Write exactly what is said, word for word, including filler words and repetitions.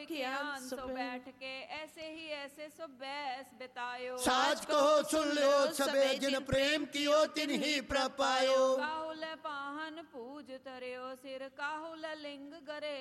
विज्ञान सो बैठ के ऐसे ही ऐसे सो बैस बितायो। साच कहो सुन लो सबे जिन प्रेम कियो तिन ही प्रपायो। काहुल पाहन पूज तरियो सिर काहुल लिंग गरे